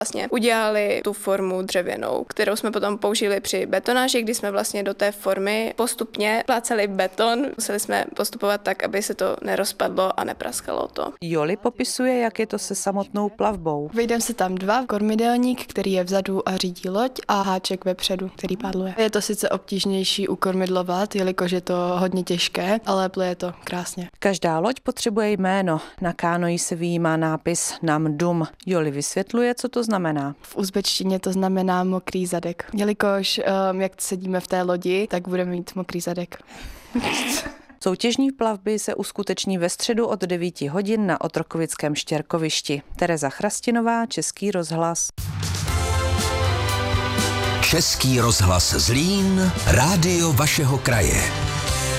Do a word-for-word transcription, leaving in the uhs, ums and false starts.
Vlastně udělali tu formu dřevěnou, kterou jsme potom použili při betonáži, kdy jsme vlastně do té formy postupně plácali beton. Museli jsme postupovat tak, aby se to nerozpadlo a nepraskalo to. Joli popisuje, jak je to se samotnou plavbou. Vejdeme se tam dva, kormidelník, který je vzadu a řídí loď, a háček vepředu, který pádluje. Je to sice obtížnější ukormidlovat, jelikož je to hodně těžké, ale pluje to krásně. Každá loď potřebuje jméno. Na kánoji se vyjímá nápis Nam Dum. Joli vysvětluje, co to znamená. V uzbečtině to znamená mokrý zadek. Jelikož um, jak sedíme v té lodi, tak budeme mít mokrý zadek. Soutěžní plavby se uskuteční ve středu od devíti hodin na Otrokovickém štěrkovišti. Tereza Chrastinová, Český rozhlas. Český rozhlas Zlín, rádio vašeho kraje.